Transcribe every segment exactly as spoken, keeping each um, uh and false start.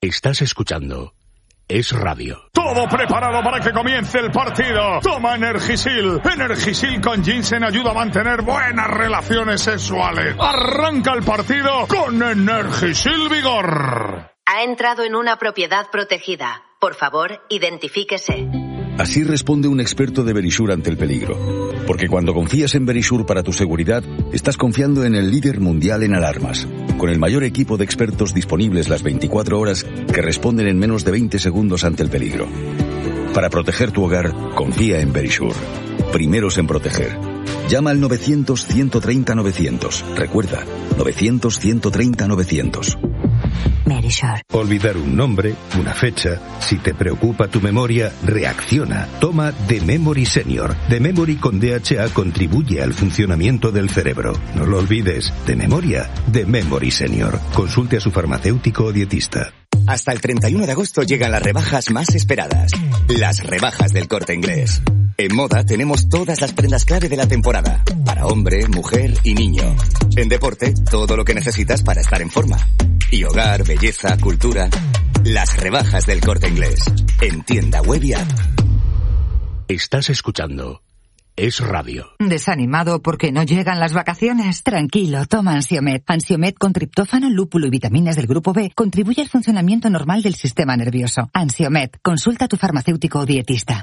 Estás escuchando Es Radio. Todo preparado para que comience el partido. Toma Energisil. Energisil con ginseng ayuda a mantener buenas relaciones sexuales. Arranca el partido con Energisil Vigor. Ha entrado en una propiedad protegida. Por favor, identifíquese. Así responde un experto de Verisure ante el peligro. Porque cuando confías en Verisure para tu seguridad, estás confiando en el líder mundial en alarmas, con el mayor equipo de expertos disponibles las veinticuatro horas que responden en menos de veinte segundos ante el peligro. Para proteger tu hogar, confía en Verisure. Primeros en proteger. Llama al novecientos, ciento treinta, novecientos. Recuerda, novecientos, ciento treinta, novecientos. Verisure. Olvidar un nombre, una fecha. Si te preocupa tu memoria, reacciona. Toma The Memory Senior. The Memory con D H A contribuye al funcionamiento del cerebro. No lo olvides. De memoria, The Memory Senior. Consulte a su farmacéutico o dietista. Hasta el treinta y uno de agosto llegan las rebajas más esperadas. Las rebajas del Corte Inglés. En moda tenemos todas las prendas clave de la temporada. Para hombre, mujer y niño. En deporte, todo lo que necesitas para estar en forma. Y hogar, belleza, cultura. Las rebajas del Corte Inglés. En tienda web y app. Estás escuchando Es Radio. ¿Desanimado porque no llegan las vacaciones? Tranquilo, toma Ansiomed. Ansiomed con triptófano, lúpulo y vitaminas del grupo B contribuye al funcionamiento normal del sistema nervioso. Ansiomed, consulta a tu farmacéutico o dietista.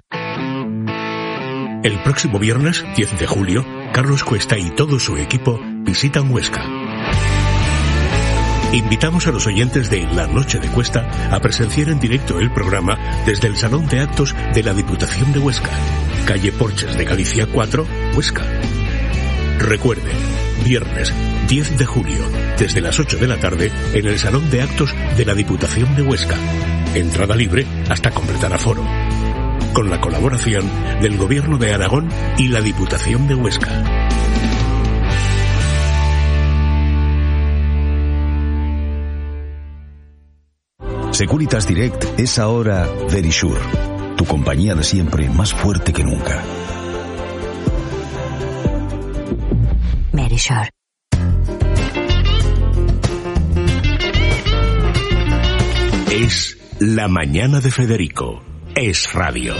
El próximo viernes, diez de julio, Carlos Cuesta y todo su equipo visitan Huesca. Invitamos a los oyentes de La Noche de Cuesta a presenciar en directo el programa desde el Salón de Actos de la Diputación de Huesca, calle Porches de Galicia cuatro, Huesca. Recuerden, viernes diez de julio, desde las ocho de la tarde, en el Salón de Actos de la Diputación de Huesca. Entrada libre hasta completar aforo. Con la colaboración del Gobierno de Aragón y la Diputación de Huesca. Securitas Direct es ahora Verisure, tu compañía de siempre más fuerte que nunca. Verisure. Es La Mañana de Federico. Es Radio.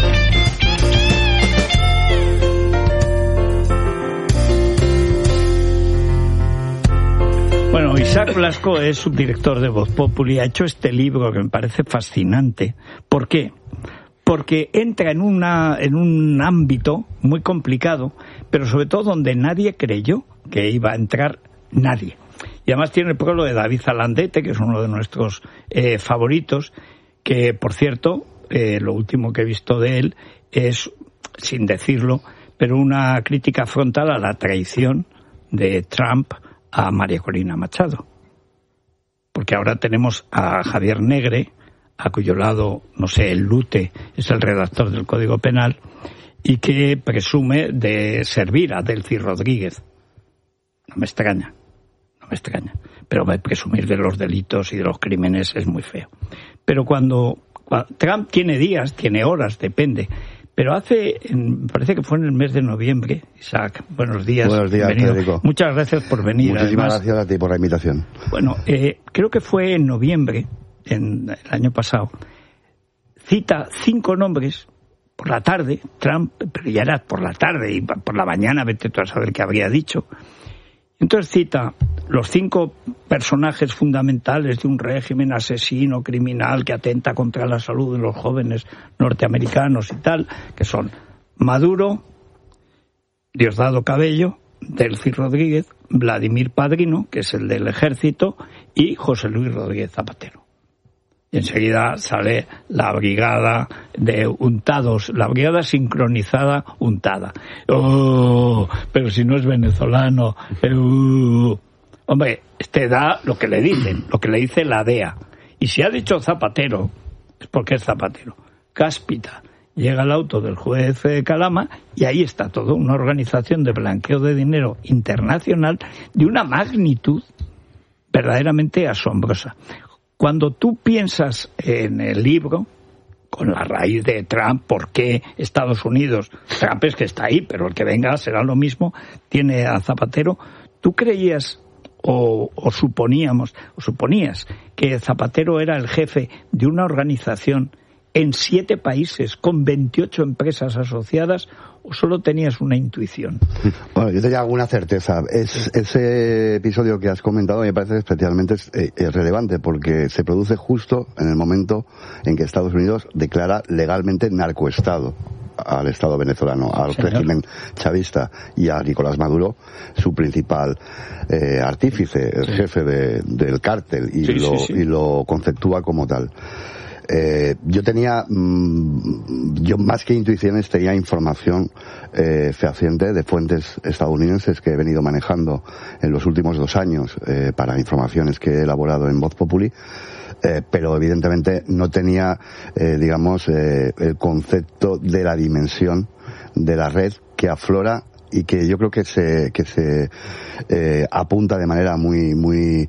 Bueno, Isaac Blasco es subdirector de Voz Populi, ha hecho este libro que me parece fascinante. ¿Por qué? Porque entra en, una, en un ámbito muy complicado, pero sobre todo donde nadie creyó que iba a entrar nadie. Y además tiene el prólogo de David Zalandete, que es uno de nuestros eh, favoritos, que, por cierto, eh, lo último que he visto de él es, sin decirlo, pero una crítica frontal a la traición de Trump a María Corina Machado. Porque ahora tenemos a Javier Negre, a cuyo lado, no sé, el Lute es el redactor del Código Penal, y que presume de servir a Delcy Rodríguez. No me extraña, no me extraña. Pero presumir de los delitos y de los crímenes es muy feo. Pero cuando, cuando Trump tiene días, tiene horas, depende. Pero hace, me parece que fue en el mes de noviembre, Isaac, buenos días. Buenos días, bienvenido. Federico. Muchas gracias por venir. Muchísimas Además, gracias a ti por la invitación. Bueno, eh, creo que fue en noviembre, en el año pasado, cita cinco nombres por la tarde, Trump, pero ya era por la tarde y por la mañana, vete tú a saber qué habría dicho. Entonces cita los cinco personajes fundamentales de un régimen asesino, criminal, que atenta contra la salud de los jóvenes norteamericanos y tal, que son Maduro, Diosdado Cabello, Delcy Rodríguez, Vladimir Padrino, que es el del ejército, y José Luis Rodríguez Zapatero. Y enseguida sale la brigada de untados, la brigada sincronizada untada. ¡Oh! Pero si no es venezolano. ¡Uh! Hombre, este da lo que le dicen, lo que le dice la D E A. Y si ha dicho Zapatero, es porque es Zapatero. Cáspita. Llega el auto del juez Calama y ahí está todo, una organización de blanqueo de dinero internacional de una magnitud verdaderamente asombrosa. Cuando tú piensas en el libro, con la raíz de Trump, ¿por qué Estados Unidos? Trump es que está ahí, pero el que venga será lo mismo, tiene a Zapatero. ¿Tú creías o, o suponíamos, o suponías que Zapatero era el jefe de una organización en siete países con veintiocho empresas asociadas, o solo tenías una intuición? Bueno, yo tenía alguna certeza. Es, ese episodio que has comentado me parece especialmente eh, relevante porque se produce justo en el momento en que Estados Unidos declara legalmente narcoestado al Estado venezolano, al Señor. régimen chavista y a Nicolás Maduro, su principal eh, artífice, el sí. jefe de, del cártel, y, sí, lo, sí, sí. y lo conceptúa como tal. Eh, yo tenía, mmm, yo más que intuiciones tenía información eh, fehaciente de fuentes estadounidenses que he venido manejando en los últimos dos años eh, para informaciones que he elaborado en Voz Populi. Eh, pero evidentemente no tenía, eh, digamos, eh, el concepto de la dimensión de la red que aflora y que yo creo que se que se eh, apunta de manera muy muy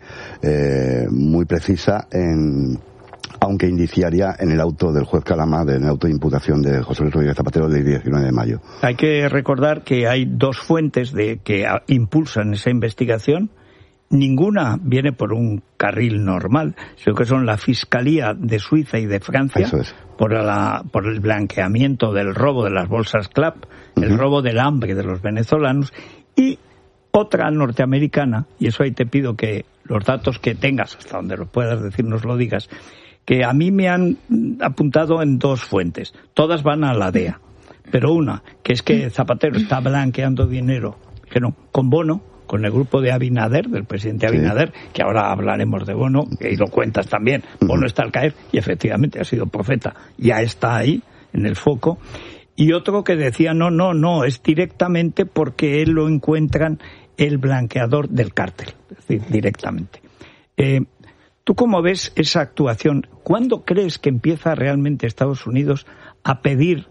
eh, muy precisa en, aunque indiciaria, en el auto del juez Calama, en el auto de imputación de José Luis Rodríguez Zapatero del diecinueve de mayo. Hay que recordar que hay dos fuentes de que impulsan esa investigación. Ninguna viene por un carril normal, sino que son la Fiscalía de Suiza y de Francia, Eso es. por, la, por el blanqueamiento del robo de las bolsas Clap, uh-huh. el robo del hambre de los venezolanos, y otra norteamericana, y eso ahí te pido que los datos que tengas, hasta donde lo puedas decir, nos lo digas, que a mí me han apuntado en dos fuentes. Todas van a la D E A, pero una, que es que Zapatero está blanqueando dinero, que no, con bono, con el grupo de Abinader, del presidente Abinader, sí. que ahora hablaremos de Bono, y lo cuentas también. Uh-huh. Bono está al caer, y efectivamente ha sido profeta, ya está ahí, en el foco. Y otro que decía, no, no, no, es directamente porque él lo encuentran el blanqueador del cártel, es decir, directamente. Eh, ¿Tú cómo ves esa actuación? ¿Cuándo crees que empieza realmente Estados Unidos a pedir,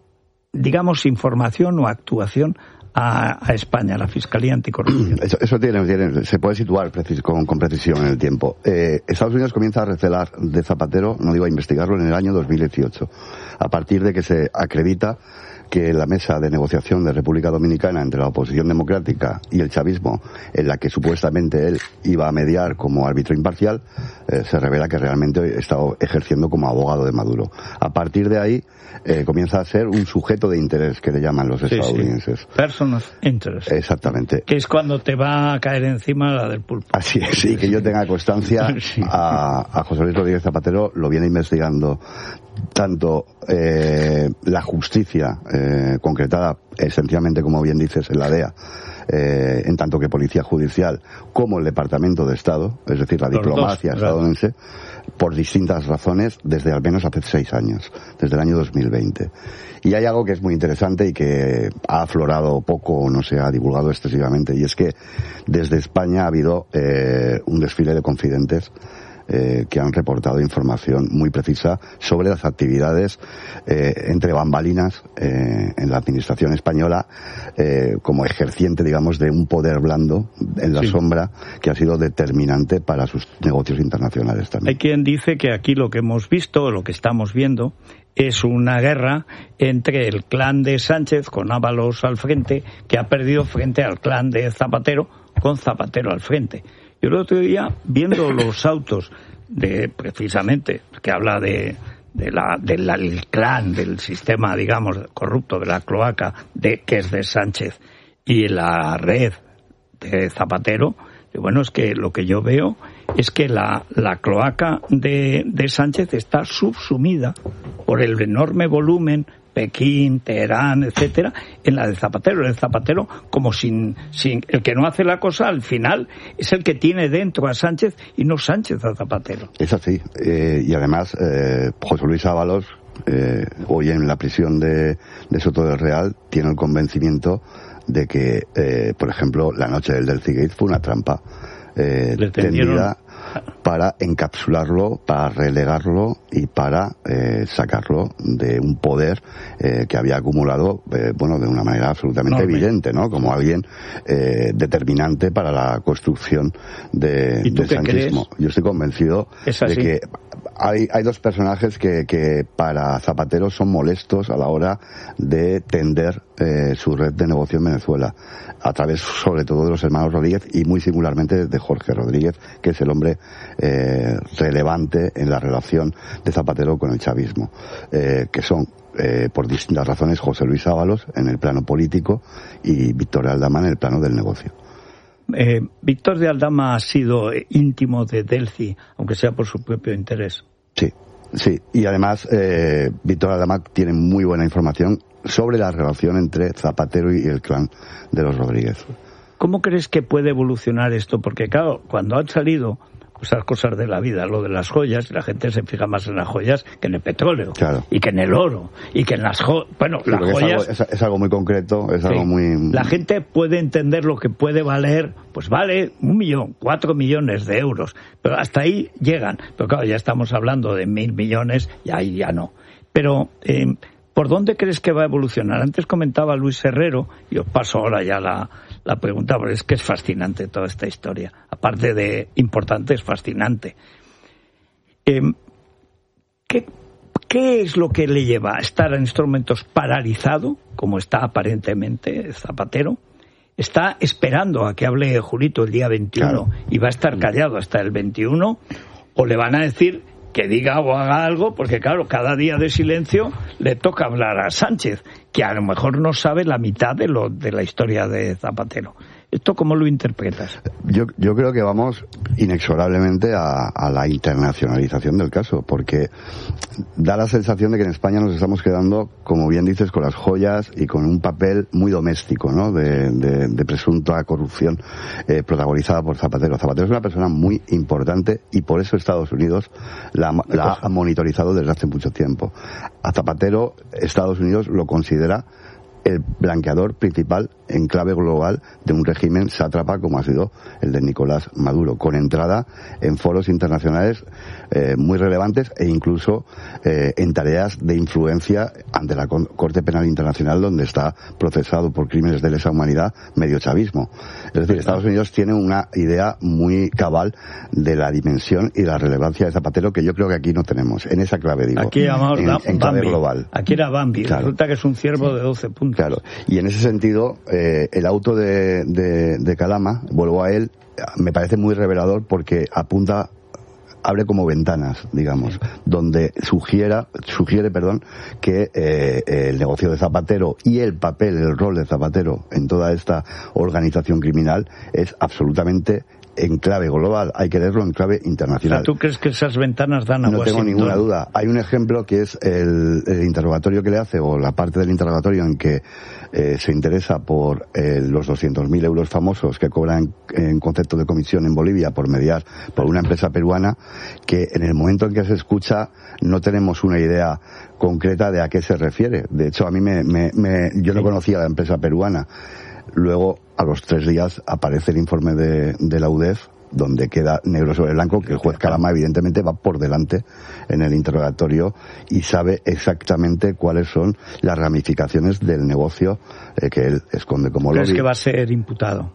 digamos, información o actuación A, a España, a la Fiscalía Anticorrupción? Eso, eso tiene, tiene, se puede situar precis, con, con precisión en el tiempo. Eh, Estados Unidos comienza a recelar de Zapatero, no digo a investigarlo, en el año dos mil dieciocho, a partir de que se acredita que la mesa de negociación de República Dominicana entre la oposición democrática y el chavismo, en la que supuestamente él iba a mediar como árbitro imparcial, eh, se revela que realmente estaba ejerciendo como abogado de Maduro. A partir de ahí eh, comienza a ser un sujeto de interés, que le llaman los sí, estadounidenses. Sí. Person of interest. Exactamente. Que es cuando te va a caer encima la del pulpo. Así es, sí, que yo tenga constancia, sí. a, a José Luis Rodríguez Zapatero lo viene investigando tanto eh, la justicia eh, concretada esencialmente, como bien dices, en la D E A, eh, en tanto que policía judicial, como el Departamento de Estado, es decir, la Los diplomacia dos, estadounidense, por distintas razones, desde al menos hace seis años, desde el año dos mil veinte. Y hay algo que es muy interesante y que ha aflorado poco o no se ha divulgado excesivamente, y es que desde España ha habido eh, un desfile de confidentes Eh, que han reportado información muy precisa sobre las actividades eh, entre bambalinas eh, en la administración española, eh, como ejerciente, digamos, de un poder blando en la sí. sombra, que ha sido determinante para sus negocios internacionales también. Hay quien dice que aquí lo que hemos visto, lo que estamos viendo, es una guerra entre el clan de Sánchez, con Ábalos al frente, que ha perdido frente al clan de Zapatero, con Zapatero al frente. Yo el otro día, viendo los autos de, precisamente, que habla de, de la, del de clan, del sistema, digamos, corrupto, de la cloaca, de, que es de Sánchez, y la red de Zapatero, y bueno, es que lo que yo veo es que la, la cloaca de, de Sánchez está subsumida por el enorme volumen, Pekín, Teherán, etcétera, en la de Zapatero. El Zapatero, como sin, sin, el que no hace la cosa, al final, es el que tiene dentro a Sánchez y no Sánchez a Zapatero. Es así. Eh, y además, eh, José Luis Ábalos, eh, hoy en la prisión de, de Soto del Real, tiene el convencimiento de que, eh, por ejemplo, la noche del Delphi Gate fue una trampa eh, tendida para encapsularlo, para relegarlo y para eh, sacarlo de un poder eh, que había acumulado, eh, bueno, de una manera absolutamente Enorme. evidente, ¿no? Como alguien eh, determinante para la construcción de, del sanchismo. Yo estoy convencido de que hay, hay dos personajes que, que para Zapatero son molestos a la hora de tender eh, su red de negocio en Venezuela, a través sobre todo de los hermanos Rodríguez y muy singularmente de Jorge Rodríguez, que es el hombre eh, relevante en la relación de Zapatero con el chavismo, eh, que son Eh, por distintas razones José Luis Ábalos en el plano político y Víctor de Aldama en el plano del negocio. Eh, Víctor de Aldama ha sido íntimo de Delcy, aunque sea por su propio interés. Sí, sí, y además eh, Víctor de Aldama tiene muy buena información sobre la relación entre Zapatero y el clan de los Rodríguez. ¿Cómo crees que puede evolucionar esto? Porque claro, cuando han salido esas cosas de la vida, lo de las joyas, la gente se fija más en las joyas que en el petróleo, claro, y que en el oro, y que en las joyas, bueno, sí, las joyas... Es algo, es, es algo muy concreto, es sí, algo muy... La gente puede entender lo que puede valer, pues vale un millón, cuatro millones de euros, pero hasta ahí llegan. Pero claro, ya estamos hablando de mil millones, y ahí ya no. Pero, eh, ¿por dónde crees que va a evolucionar? Antes comentaba Luis Herrero, y os paso ahora ya la... la pregunta, porque es que es fascinante toda esta historia. Aparte de importante, es fascinante. Eh, ¿qué, ¿Qué es lo que le lleva a estar en estos momentos paralizado, como está aparentemente Zapatero? Está esperando a que hable Julito el día veintiuno, claro, y va a estar callado hasta el veintiuno, o le van a decir que diga o haga algo, porque claro, cada día de silencio le toca hablar a Sánchez, que a lo mejor no sabe la mitad de lo de la historia de Zapatero. ¿Esto cómo lo interpretas? Yo, yo creo que vamos inexorablemente a, a la internacionalización del caso, porque da la sensación de que en España nos estamos quedando, como bien dices, con las joyas y con un papel muy doméstico, ¿no?, de, de, de presunta corrupción eh, protagonizada por Zapatero. Zapatero es una persona muy importante y por eso Estados Unidos la, la ha monitorizado desde hace mucho tiempo. A Zapatero, Estados Unidos lo considera el blanqueador principal en clave global de un régimen sátrapa como ha sido el de Nicolás Maduro, con entrada en foros internacionales eh, muy relevantes e incluso eh, en tareas de influencia ante la Corte Penal Internacional, donde está procesado por crímenes de lesa humanidad medio chavismo. Es decir, Estados Unidos tiene una idea muy cabal de la dimensión y la relevancia de Zapatero, que yo creo que aquí no tenemos, en esa clave, digo, aquí llamamos en, en clave Bambi. Global. Aquí era Bambi, claro. Resulta que es un ciervo de doce puntos. Claro, y en ese sentido, eh, el auto de, de, de Calama, vuelvo a él, me parece muy revelador porque apunta, abre como ventanas, digamos, donde sugiera, sugiere, perdón, que eh, el negocio de Zapatero y el papel, el rol de Zapatero en toda esta organización criminal es absolutamente en clave global, hay que leerlo en clave internacional. O sea, ¿tú crees que esas ventanas dan a No Washington? tengo ninguna duda. Hay un ejemplo que es el, el interrogatorio que le hace, o la parte del interrogatorio en que eh, se interesa por eh, los doscientos mil euros famosos que cobran en, en concepto de comisión en Bolivia por mediar por una empresa peruana, que en el momento en que se escucha no tenemos una idea concreta de a qué se refiere. De hecho, a mí me, me, me yo no conocía la empresa peruana. Luego, a los tres días, aparece el informe de, de la U D E F, donde queda negro sobre blanco que el juez Calama evidentemente va por delante en el interrogatorio y sabe exactamente cuáles son las ramificaciones del negocio eh, que él esconde como lobby. ¿Crees que va a ser imputado?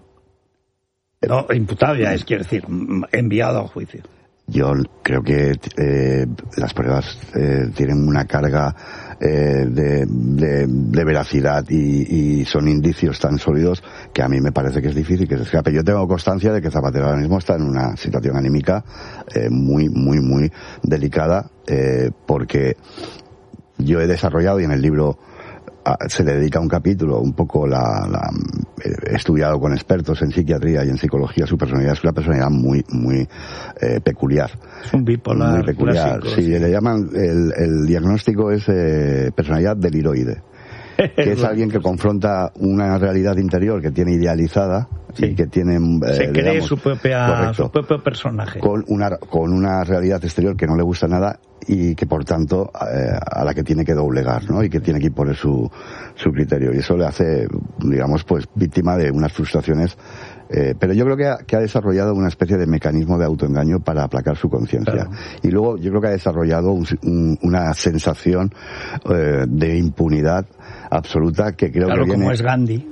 No, imputado ya es, quiere decir, enviado a juicio. Yo creo que eh, las pruebas eh, tienen una carga eh, de, de, de veracidad y, y son indicios tan sólidos que a mí me parece que es difícil que se escape. Yo tengo constancia de que Zapatero ahora mismo está en una situación anímica eh, muy, muy, muy delicada eh, porque yo he desarrollado, y en el libro se le dedica un capítulo, un poco la, la he estudiado con expertos en psiquiatría y en psicología su personalidad. Es una personalidad muy muy eh, peculiar. Es un bipolar muy peculiar. Clásico, sí, sí, le llaman, el, el diagnóstico es eh, personalidad deliroide, que es alguien que confronta una realidad interior que tiene idealizada, sí, y que tiene eh, se cree digamos, su propia correcto, su propio personaje con una con una realidad exterior que no le gusta nada y que por tanto eh, a la que tiene que doblegar, ¿no? Y que tiene que imponer su su criterio, y eso le hace, digamos, pues víctima de unas frustraciones. Eh, pero yo creo que ha, que ha desarrollado una especie de mecanismo de autoengaño para aplacar su conciencia. Claro. Y luego yo creo que ha desarrollado un, un, una sensación eh, de impunidad absoluta que creo claro, que viene... como es Gandhi.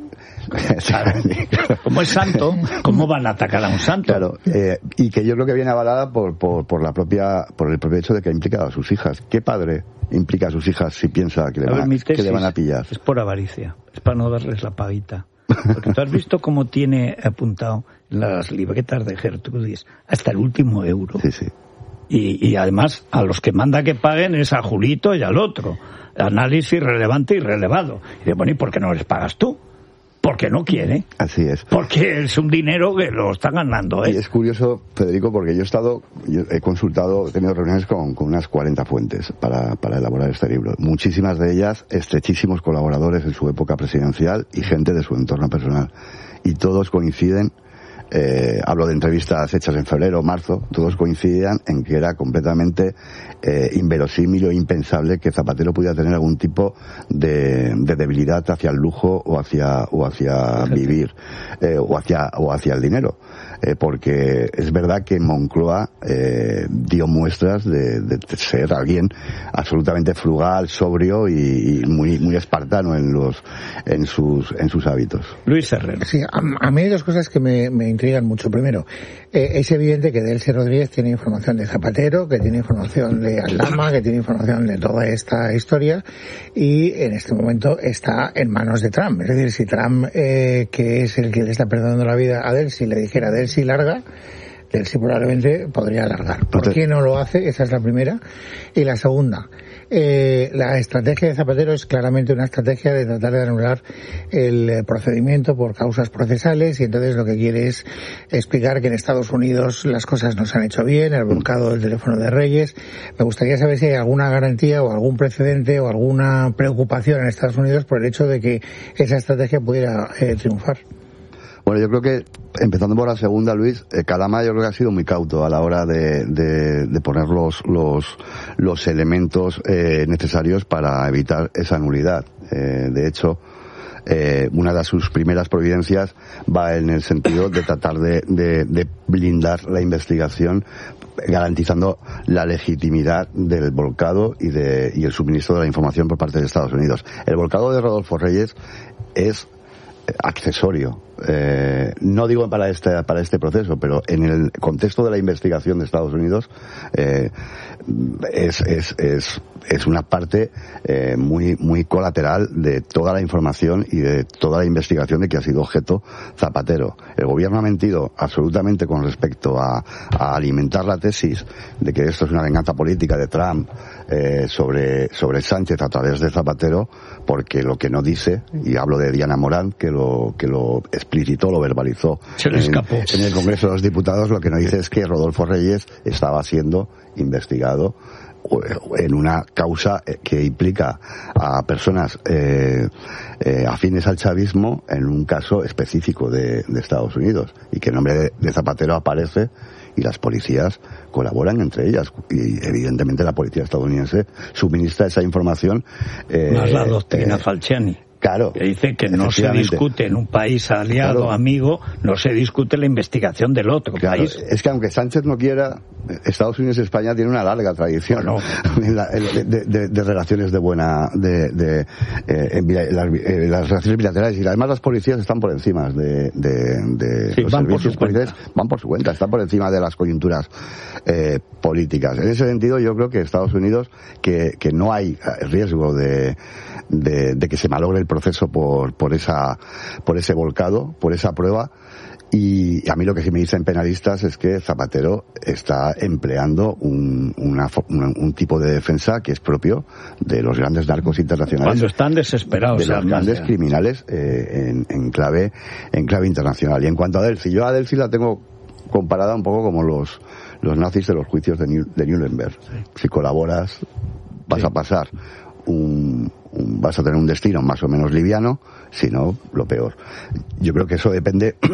Claro. Como es santo, ¿cómo van a atacar a un santo? Claro, eh, y que yo creo que viene avalada por, por, por la propia, por el propio hecho de que ha implicado a sus hijas. ¿Qué padre implica a sus hijas si piensa que le, van, a, que le van a pillar? Es por avaricia, es para no darles la paguita. Porque tú has visto cómo tiene apuntado en las libretas de Gertrudis hasta el último euro. Sí, sí. Y, y además a los que manda que paguen es a Julito y al otro. Análisis relevante y relevado. Y dice, bueno, ¿y por qué no les pagas tú? Porque no quiere. Así es. Porque es un dinero que lo está ganando, ¿eh? Y es curioso, Federico, porque yo he estado, yo he consultado, he tenido reuniones con, con unas cuarenta fuentes para, para elaborar este libro. Muchísimas de ellas estrechísimos colaboradores en su época presidencial y gente de su entorno personal. Y todos coinciden, eh, hablo de entrevistas hechas en febrero o marzo, todos coincidían en que era completamente eh, inverosímil o impensable que Zapatero pudiera tener algún tipo de, de debilidad hacia el lujo o hacia o hacia vivir eh, o hacia o hacia el dinero, eh, porque es verdad que Moncloa eh, dio muestras de, de ser alguien absolutamente frugal, sobrio y, y muy muy espartano en los en sus en sus hábitos. Luis Herrero. Sí, a, a mí hay dos cosas que me, me intrigan mucho. Primero, eh, es evidente que Delcy Rodríguez tiene información de Zapatero, que tiene información de Aldama, que tiene información de toda esta historia, y en este momento está en manos de Trump. Es decir, si Trump, eh, que es el que le está perdonando la vida a Delcy, le dijera Delcy larga, Delcy probablemente podría alargar. ¿Por qué no lo hace? Esa es la primera. Y la segunda, eh, la estrategia de Zapatero es claramente una estrategia de tratar de anular el procedimiento por causas procesales, y entonces lo que quiere es explicar que en Estados Unidos las cosas no se han hecho bien, el volcado del teléfono de Reyes. Me gustaría saber si hay alguna garantía o algún precedente o alguna preocupación en Estados Unidos por el hecho de que esa estrategia pudiera eh, triunfar. Bueno, yo creo que, empezando por la segunda, Luis, eh, Calama yo creo que ha sido muy cauto a la hora de, de, de poner los, los, los elementos eh, necesarios para evitar esa nulidad. Eh, de hecho, eh, una de sus primeras providencias va en el sentido de tratar de, de, de blindar la investigación, garantizando la legitimidad del volcado y, de, y el suministro de la información por parte de Estados Unidos. El volcado de Rodolfo Reyes es accesorio, eh, no digo para este para este proceso, pero en el contexto de la investigación de Estados Unidos eh, es es es es una parte eh, muy muy colateral de toda la información y de toda la investigación de que ha sido objeto Zapatero. El gobierno ha mentido absolutamente con respecto a, a alimentar la tesis de que esto es una venganza política de Trump eh, sobre sobre Sánchez a través de Zapatero, porque lo que no dice, y hablo de Diana Morán, que lo que lo explicitó, lo verbalizó Se le escapó. En, en el Congreso de los Diputados, lo que no dice es que Rodolfo Reyes estaba siendo investigado en una causa que implica a personas eh, eh, afines al chavismo en un caso específico de, de Estados Unidos, y que el nombre de, de Zapatero aparece y las policías colaboran entre ellas, y evidentemente la policía estadounidense suministra esa información. Eh, Más la doctrina eh, Falciani. Claro. Que dice que no se discute en un país aliado, claro, amigo, no se discute la investigación del otro claro, país. Es que aunque Sánchez no quiera, Estados Unidos y España tienen una larga tradición, ¿no?, de, de, de, de relaciones de buena, de, de eh, las, eh, las relaciones bilaterales, y además las policías están por encima de, de, de sí, los van servicios por policiales, van por su cuenta, están por encima de las coyunturas eh, políticas. En ese sentido, yo creo que Estados Unidos, que, que no hay riesgo de, de, de que se malogre el proceso por por esa por ese volcado, por esa prueba. Y a mí lo que sí me dicen penalistas es que Zapatero está empleando un, una, una, un tipo de defensa que es propio de los grandes narcos internacionales. Cuando están desesperados. De los grandes criminales eh, en, en clave en clave internacional. Y en cuanto a Delcy, yo a Delcy la tengo comparada un poco como los los nazis de los juicios de, New, de Nuremberg. Sí. Si colaboras, vas sí. a pasar un, un, vas a tener un destino más o menos liviano, si no, lo peor. Yo creo que eso depende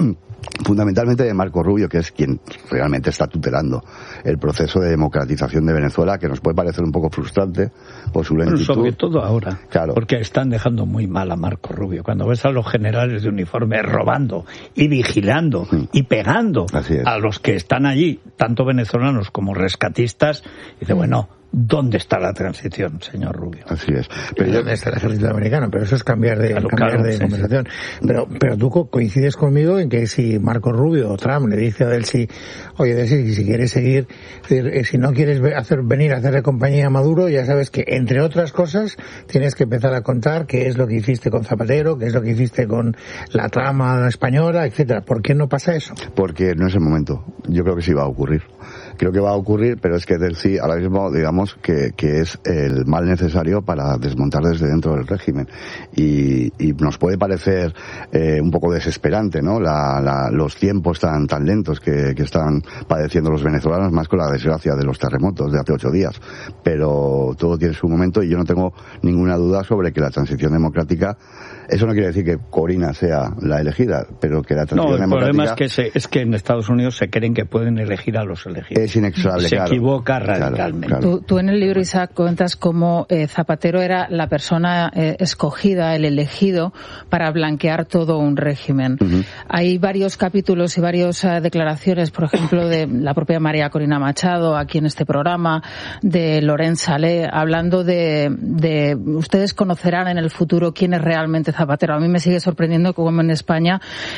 fundamentalmente de Marco Rubio, que es quien realmente está tutelando el proceso de democratización de Venezuela, que nos puede parecer un poco frustrante por su lentitud. Pero sobre todo ahora, claro. Porque están dejando muy mal a Marco Rubio. Cuando ves a los generales de uniforme robando y vigilando mm. y pegando a los que están allí, tanto venezolanos como rescatistas, dice, bueno, ¿dónde está la transición, señor Rubio? Así es. Pero ¿dónde está el ejército americano? Pero eso es cambiar de, claro, cambiar claro, de sí, conversación. Sí. Pero, pero tú coincides conmigo en que si Marco Rubio o Trump le dice a Delcy, oye, Delcy, si quieres seguir, si no quieres hacer venir a hacerle compañía a Maduro, ya sabes que, entre otras cosas, tienes que empezar a contar qué es lo que hiciste con Zapatero, qué es lo que hiciste con la trama española, etcétera. ¿Por qué no pasa eso? Porque no es el momento. Yo creo que sí va a ocurrir. Creo que va a ocurrir, pero es que Delcy ahora mismo, digamos, que, que es el mal necesario para desmontar desde dentro del régimen. Y, y nos puede parecer eh, un poco desesperante, ¿no? La, la, los tiempos tan tan lentos que, que están padeciendo los venezolanos, más con la desgracia de los terremotos de hace ocho días. Pero todo tiene su momento y yo no tengo ninguna duda sobre que la transición democrática, eso no quiere decir que Corina sea la elegida, pero que la transición democrática... No, el problema es que, se, es que en Estados Unidos se creen que pueden elegir a los elegidos. Es inexorable, Se claro. equivoca radicalmente. Claro, claro. Tú, tú en el libro, Isaac, cuentas cómo eh, Zapatero era la persona eh, escogida, el elegido, para blanquear todo un régimen. Uh-huh. Hay varios capítulos y varias uh, declaraciones, por ejemplo, de la propia María Corina Machado, aquí en este programa, de Lorenz Salé, hablando de, de... Ustedes conocerán en el futuro quién es realmente Zapatero. A mí me sigue sorprendiendo como en España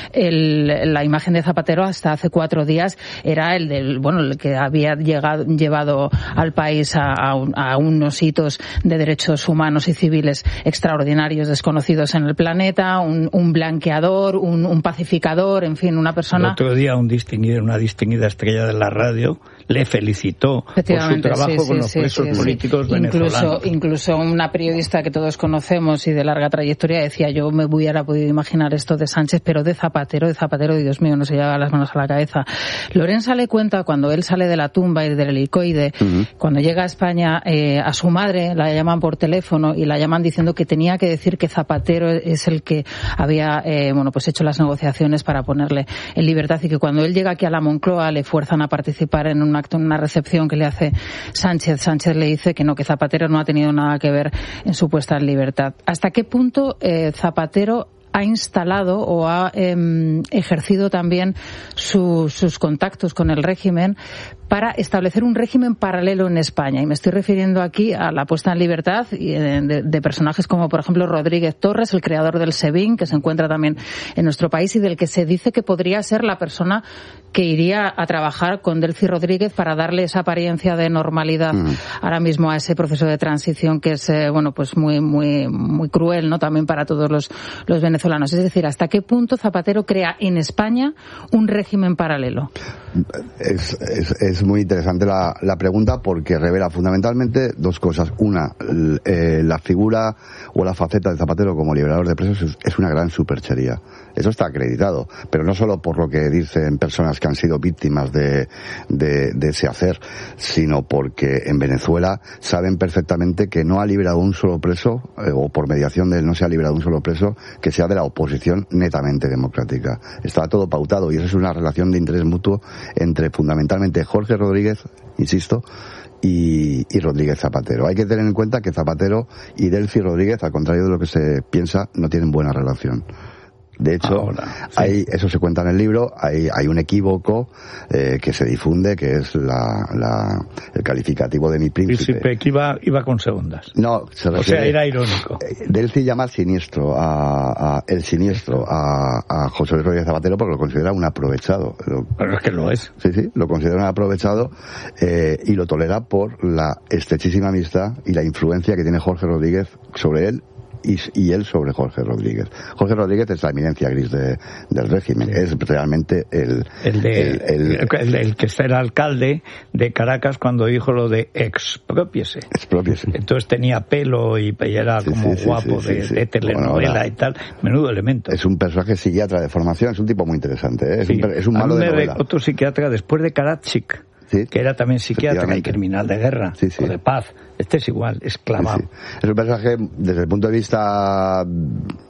el, la imagen de Zapatero hasta hace cuatro días era el del, bueno, el que había llegado, llevado al país a, a, a unos hitos de derechos humanos y civiles extraordinarios, desconocidos en el planeta, un, un blanqueador, un, un pacificador, en fin, una persona... El otro día un distinguido, una distinguida estrella de la radio le felicitó por su trabajo sí, sí, con los sí, presos sí, políticos sí. venezolanos. Incluso, incluso una periodista que todos conocemos y de larga trayectoria decía, yo me hubiera podido imaginar esto de Sánchez, pero de Zapatero, de Zapatero, Dios mío, no se lleva las manos a la cabeza. Lorenza le cuenta cuando él sale de la tumba y del helicoide, uh-huh. cuando llega a España, eh, a su madre la llaman por teléfono y la llaman diciendo que tenía que decir que Zapatero es el que había, eh, bueno, pues hecho las negociaciones para ponerle en libertad, y que cuando él llega aquí a la Moncloa le fuerzan a participar en un acto, en una recepción que le hace Sánchez. Sánchez le dice que no, que Zapatero no ha tenido nada que ver en su puesta en libertad. ¿Hasta qué punto eh, Zapatero ha instalado o ha eh, ejercido también su, sus contactos con el régimen para establecer un régimen paralelo en España? Y me estoy refiriendo aquí a la puesta en libertad de, de personajes como, por ejemplo, Rodríguez Torres, el creador del SEBIN, que se encuentra también en nuestro país y del que se dice que podría ser la persona que iría a trabajar con Delcy Rodríguez para darle esa apariencia de normalidad mm. ahora mismo a ese proceso de transición que es, eh, bueno, pues muy, muy, muy cruel, ¿no? También para todos los, los venezolanos. Es decir, ¿hasta qué punto Zapatero crea en España un régimen paralelo? Es, es, es muy interesante la, la pregunta porque revela fundamentalmente dos cosas. Una, eh, la figura o la faceta de Zapatero como liberador de presos es, es una gran superchería. Eso está acreditado, pero no solo por lo que dicen personas que han sido víctimas de, de, de ese hacer, sino porque en Venezuela saben perfectamente que no ha liberado un solo preso, eh, o por mediación de él no se ha liberado un solo preso que sea de la oposición netamente democrática. Está todo pautado y eso es una relación de interés mutuo entre fundamentalmente Jorge Rodríguez, insisto, y, y Rodríguez Zapatero. Hay que tener en cuenta que Zapatero y Delcy Rodríguez, al contrario de lo que se piensa, no tienen buena relación. De hecho, Ahora, sí. hay, eso se cuenta en el libro, hay, hay un equívoco eh, que se difunde, que es la, la, el calificativo de mi príncipe. Príncipe que iba, iba con segundas. No, se refiere, o sea, era irónico. Delcy llama siniestro, a, a el siniestro, a, a José Luis Rodríguez Zapatero porque lo considera un aprovechado. Pero es que lo es. Sí, sí, lo considera un aprovechado eh, y lo tolera por la estrechísima amistad y la influencia que tiene Jorge Rodríguez sobre él. Y, y él sobre Jorge Rodríguez. Jorge Rodríguez es la eminencia gris de, del régimen. Sí. Es realmente el... El, de, el, el, el, el que era alcalde de Caracas cuando dijo lo de expropiese. Expropiese. Entonces tenía pelo y, y era sí, como sí, guapo sí, sí, de, sí, sí. de telenovela bueno, ahora, y tal. Menudo elemento. Es un personaje psiquiatra de formación. Es un tipo muy interesante. ¿eh? Es, sí. un, es un malo de novela. Otro psiquiatra después de Karatchik. Sí, que era también psiquiatra y criminal de guerra sí, sí. o de paz. Este es igual, es clavado. Sí, sí. Es un personaje, desde el punto de vista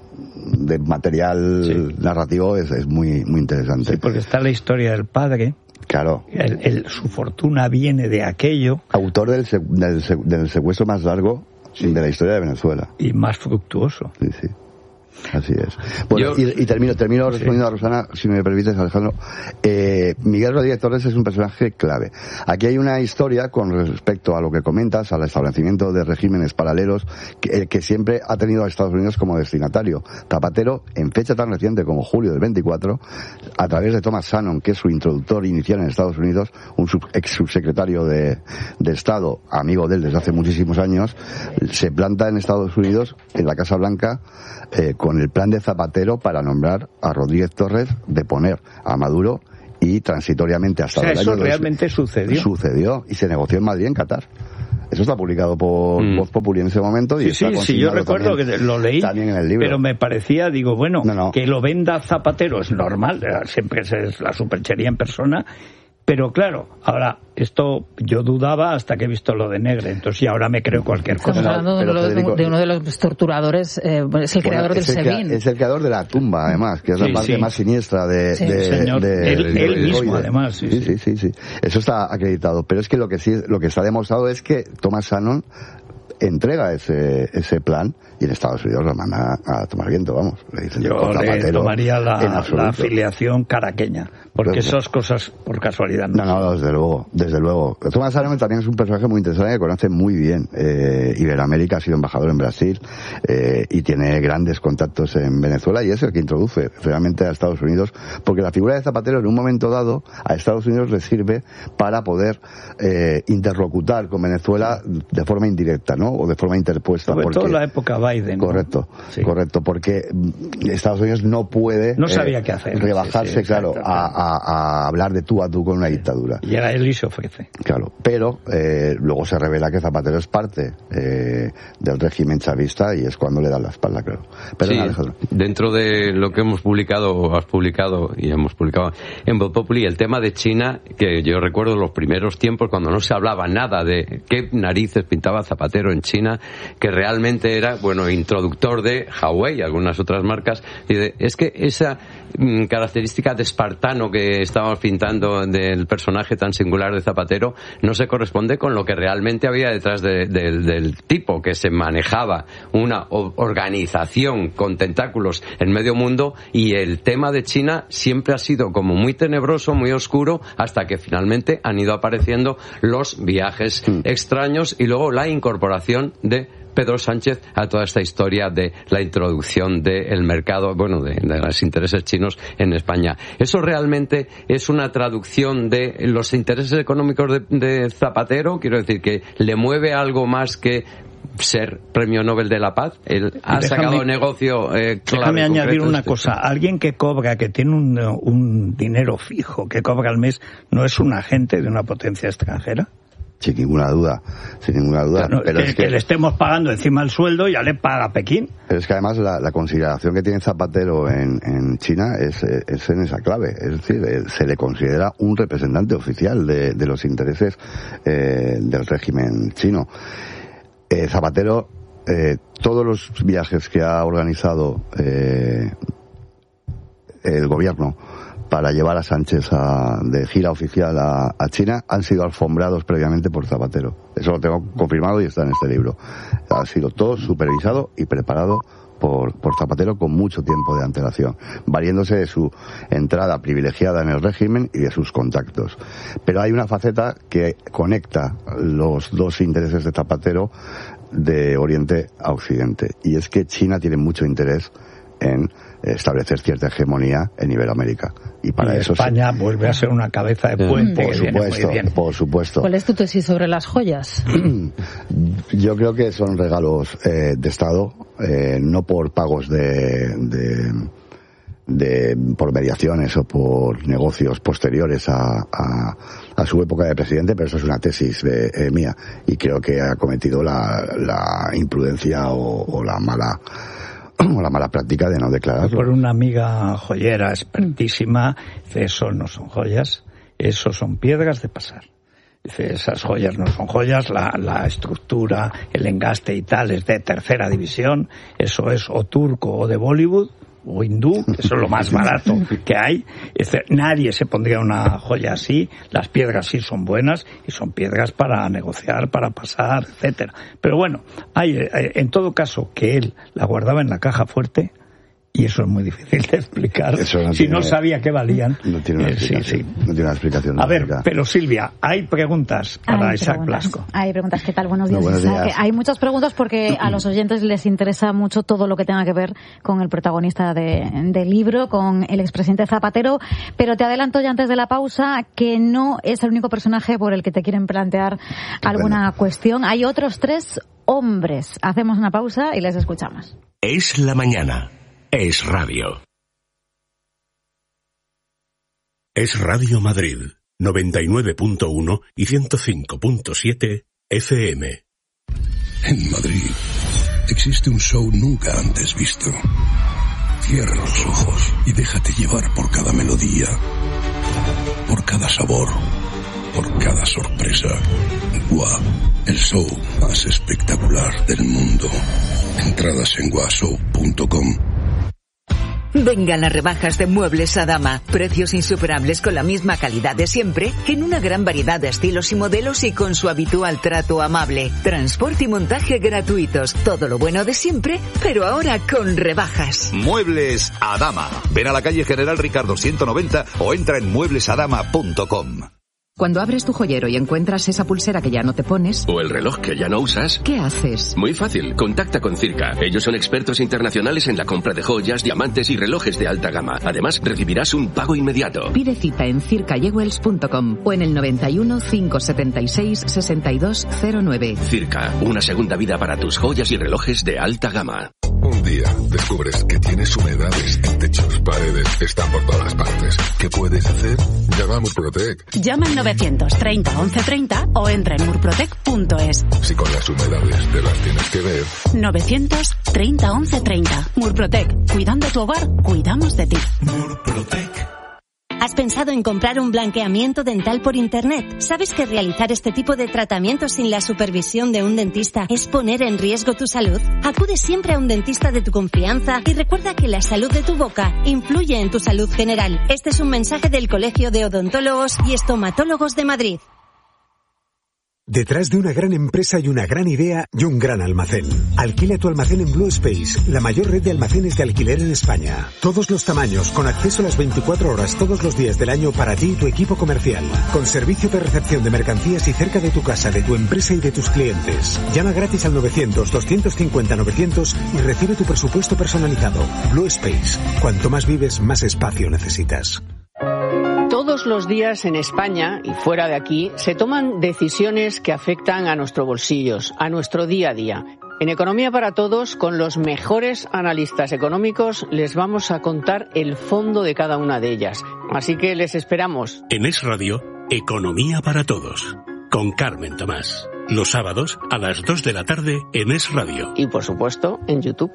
de material sí. narrativo es, es muy, muy interesante. Sí, porque está la historia del padre. Claro. El, el, su fortuna viene de aquello. Autor del, del, del secuestro más largo sí. de la historia de Venezuela. Y más fructuoso. Sí, sí. Así es. Bueno, Yo, y, y termino, termino sí. respondiendo a Rosana, si me permites, Alejandro. Eh, Miguel Rodríguez Torres es un personaje clave. Aquí hay una historia con respecto a lo que comentas, al establecimiento de regímenes paralelos, que, que siempre ha tenido a Estados Unidos como destinatario. Zapatero, en fecha tan reciente como julio del veinticuatro, a través de Thomas Shannon, que es su introductor inicial en Estados Unidos, un sub, ex subsecretario de, de Estado, amigo de él desde hace muchísimos años, se planta en Estados Unidos, en la Casa Blanca, eh, con el plan de Zapatero para nombrar a Rodríguez Torres, deponer a Maduro y transitoriamente hasta o sea, el eso año realmente dos, sucedió. Sucedió y se negoció en Madrid, en Qatar. Eso está publicado por mm. Voz Populi en ese momento. Y sí, está sí, sí, yo recuerdo también, que lo leí, también en el libro. Pero me parecía, digo, bueno, no, no. que lo venda Zapatero es normal, siempre es la superchería en persona. Pero claro, ahora, esto yo dudaba hasta que he visto lo de Negre, entonces y ahora me creo cualquier cosa. Estamos hablando de, lo, de, de uno de los torturadores, eh, es el bueno, creador es del el SEBIN. Es el creador de la tumba, además, que es sí, la parte sí. más siniestra de... Sí, de, señor. de él, de, él de, mismo, de, además. Sí sí, sí. sí, sí, sí. Eso está acreditado. Pero es que lo que sí, lo que está demostrado es que Thomas Shannon entrega ese ese plan y en Estados Unidos lo manda a tomar viento, vamos. Le dicen Yo le tomaría la, la afiliación caraqueña, porque pues, esas cosas por casualidad no. No, no, desde luego, desde luego. Thomas Shannon también es un personaje muy interesante que conoce muy bien eh, Iberoamérica, ha sido embajador en Brasil eh, y tiene grandes contactos en Venezuela y es el que introduce realmente a Estados Unidos, porque la figura de Zapatero en un momento dado a Estados Unidos le sirve para poder eh, interlocutar con Venezuela de forma indirecta, ¿no? O de forma interpuesta. Sobre porque, todo la época Biden. Correcto, ¿no? Sí. correcto, porque Estados Unidos no puede no sabía eh, qué hacer, rebajarse, sí, sí, claro, a, a, a hablar de tú a tú con una dictadura. Y era él y se ofrece. Claro, pero eh, luego se revela que Zapatero es parte eh, del régimen chavista y es cuando le dan la espalda, claro. Pero sí, Alejandro. Dentro de lo que hemos publicado, o has publicado y hemos publicado en Voz Populi, el tema de China, que yo recuerdo los primeros tiempos cuando no se hablaba nada de qué narices pintaba Zapatero en China, que realmente era, bueno, introductor de Huawei y algunas otras marcas, y de, es que esa mm, característica de espartano que estábamos pintando del personaje tan singular de Zapatero no se corresponde con lo que realmente había detrás de, de, del tipo, que se manejaba una organización con tentáculos en medio mundo, y el tema de China siempre ha sido como muy tenebroso, muy oscuro, hasta que finalmente han ido apareciendo los viajes mm. extraños y luego la incorporación de Pedro Sánchez a toda esta historia de la introducción del mercado, bueno, de, de los intereses chinos en España. ¿Eso realmente es una traducción de los intereses económicos de, de Zapatero? Quiero decir, que le mueve algo más que ser Premio Nobel de la Paz. Él ha déjame, sacado negocio eh, claro. Déjame añadir una este. cosa. Alguien que cobra, que tiene un, un dinero fijo, que cobra al mes, ¿no es un agente de una potencia extranjera? Sin ninguna duda, sin ninguna duda. Claro, pero que, es que, que le estemos pagando encima el sueldo, ya le paga Pekín. Pero es que además la, la consideración que tiene Zapatero en, en China es, es en esa clave. Es decir, se le considera un representante oficial de, de los intereses eh, del régimen chino. Eh, Zapatero, eh, todos los viajes que ha organizado eh, el gobierno para llevar a Sánchez a, de gira oficial a, a China han sido alfombrados previamente por Zapatero. Eso lo tengo confirmado y está en este libro. Ha sido todo supervisado y preparado por, por Zapatero con mucho tiempo de antelación, valiéndose de su entrada privilegiada en el régimen y de sus contactos. Pero hay una faceta que conecta los dos intereses de Zapatero de Oriente a Occidente, y es que China tiene mucho interés en establecer cierta hegemonía en Iberoamérica. Y para y eso España sí. vuelve a ser una cabeza de puente. Por supuesto, por supuesto. ¿Cuál es tu tesis sobre las joyas? Yo creo que son regalos eh, de Estado, eh, no por pagos de, de, de por mediaciones o por negocios posteriores a, a, a su época de presidente, pero eso es una tesis de, eh, mía, y creo que ha cometido la, la imprudencia o, o la mala o la mala práctica de no declararlo. Por una amiga joyera expertísima, eso no son joyas, eso son piedras de pasar. Dice, esas joyas no son joyas, la, la estructura, el engaste y tal es de tercera división, eso es o turco o de Bollywood, o hindú, eso es lo más barato que hay. Este, nadie se pondría una joya así. Las piedras sí son buenas y son piedras para negociar, para pasar, etcétera. Pero bueno, hay, en todo caso, que él la guardaba en la caja fuerte, y eso es muy difícil de explicar. Eso no si tiene, no sabía qué valían. No tiene una explicación. Eh, sí, sí. No tiene una explicación. A ver, pero Silvia, hay preguntas para hay Isaac preguntas. Blasco. Hay preguntas. ¿Qué tal? Buenos días, no, buenos días. Hay muchas preguntas porque a los oyentes les interesa mucho todo lo que tenga que ver con el protagonista de, del libro, con el expresidente Zapatero. Pero te adelanto ya antes de la pausa que no es el único personaje por el que te quieren plantear alguna bueno. cuestión. Hay otros tres hombres. Hacemos una pausa y les escuchamos. Es la mañana. Es Radio. Es Radio Madrid, noventa y nueve punto uno y ciento cinco punto siete F M. En Madrid existe un show nunca antes visto. Cierra los ojos y déjate llevar por cada melodía, por cada sabor, por cada sorpresa. Gua, el show más espectacular del mundo. Entradas en guashow punto com. Vengan las rebajas de Muebles Adama. Precios insuperables con la misma calidad de siempre, en una gran variedad de estilos y modelos y con su habitual trato amable. Transporte y montaje gratuitos. Todo lo bueno de siempre, pero ahora con rebajas. Muebles Adama. Ven a la calle General Ricardo ciento noventa o entra en muebles adama punto com. Cuando abres tu joyero y encuentras esa pulsera que ya no te pones... o el reloj que ya no usas... ¿qué haces? Muy fácil, contacta con Circa. Ellos son expertos internacionales en la compra de joyas, diamantes y relojes de alta gama. Además, recibirás un pago inmediato. Pide cita en circa jewels punto com o en el noventa y uno, cinco setenta y seis, sesenta y dos cero nueve. Circa, una segunda vida para tus joyas y relojes de alta gama. Un día descubres que tienes humedades en techos, paredes, están por todas partes. ¿Qué puedes hacer? Llama a Murprotec. Llama al novecientos treinta once treinta o entra en murprotec punto es. Si con las humedades te las tienes que ver. novecientos treinta once treinta. Murprotec. Cuidando tu hogar, cuidamos de ti. Murprotec. ¿Has pensado en comprar un blanqueamiento dental por internet? ¿Sabes que realizar este tipo de tratamientos sin la supervisión de un dentista es poner en riesgo tu salud? Acude siempre a un dentista de tu confianza y recuerda que la salud de tu boca influye en tu salud general. Este es un mensaje del Colegio de Odontólogos y Estomatólogos de Madrid. Detrás de una gran empresa y una gran idea y un gran almacén. Alquila tu almacén en Blue Space, la mayor red de almacenes de alquiler en España. Todos los tamaños, con acceso a las veinticuatro horas todos los días del año para ti y tu equipo comercial. Con servicio de recepción de mercancías y cerca de tu casa, de tu empresa y de tus clientes. Llama gratis al novecientos, doscientos cincuenta, novecientos y recibe tu presupuesto personalizado. Blue Space. Cuanto más vives, más espacio necesitas. Todos los días en España y fuera de aquí se toman decisiones que afectan a nuestros bolsillos, a nuestro día a día. En Economía para Todos, con los mejores analistas económicos, les vamos a contar el fondo de cada una de ellas. Así que les esperamos. En Es Radio, Economía para Todos, con Carmen Tomás. Los sábados a las dos de la tarde en Es Radio. Y por supuesto, en YouTube.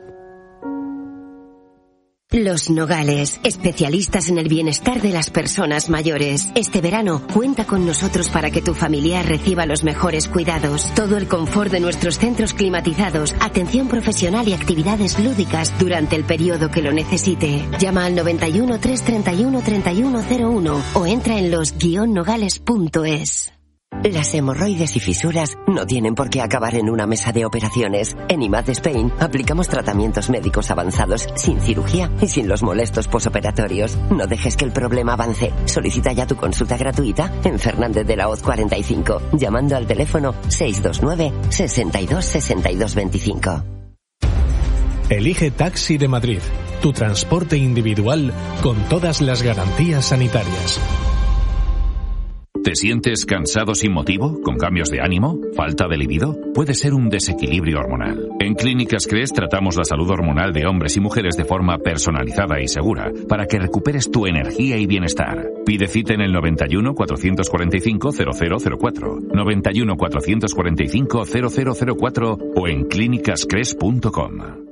Los Nogales, especialistas en el bienestar de las personas mayores. Este verano, cuenta con nosotros para que tu familiar reciba los mejores cuidados. Todo el confort de nuestros centros climatizados, atención profesional y actividades lúdicas durante el periodo que lo necesite. Llama al noventa y uno, trescientos treinta y uno, treinta y uno cero uno o entra en los guion nogales punto es. Las hemorroides y fisuras no tienen por qué acabar en una mesa de operaciones. En I M A D Spain aplicamos tratamientos médicos avanzados sin cirugía y sin los molestos posoperatorios. No dejes que el problema avance. Solicita ya tu consulta gratuita en Fernández de la Hoz cuarenta y cinco, llamando al teléfono seis dos nueve, sesenta y dos, sesenta y dos veinticinco. Elige Taxi de Madrid, tu transporte individual con todas las garantías sanitarias. ¿Te sientes cansado sin motivo? ¿Con cambios de ánimo? ¿Falta de libido? Puede ser un desequilibrio hormonal. En Clínicas Cres tratamos la salud hormonal de hombres y mujeres de forma personalizada y segura para que recuperes tu energía y bienestar. Pide cita en el noventa y uno, cuatrocientos cuarenta y cinco, cero cero cero cuatro, noventa y uno, cuatrocientos cuarenta y cinco, cero cero cero cuatro o en clínicas cres punto com.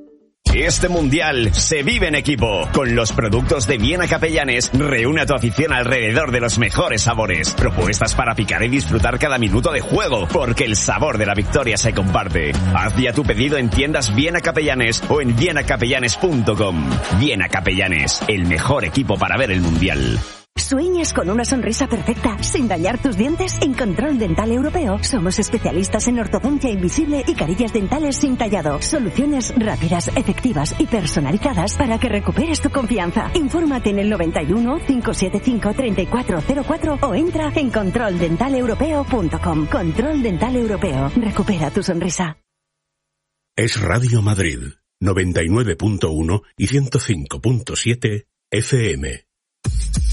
Este mundial se vive en equipo. Con los productos de Viena Capellanes, reúne a tu afición alrededor de los mejores sabores. Propuestas para picar y disfrutar cada minuto de juego, porque el sabor de la victoria se comparte. Haz ya tu pedido en tiendas Viena Capellanes o en viena capellanes punto com. Viena Capellanes, el mejor equipo para ver el mundial. ¿Sueñas con una sonrisa perfecta sin dañar tus dientes? En Control Dental Europeo somos especialistas en ortodoncia invisible y carillas dentales sin tallado. Soluciones rápidas, efectivas y personalizadas para que recuperes tu confianza. Infórmate en el noventa y uno, cinco siete cinco, treinta y cuatro cero cuatro o entra en control dental europeo punto com. Control Dental Europeo. Recupera tu sonrisa. Es Radio Madrid, noventa y nueve punto uno y ciento cinco punto siete F M.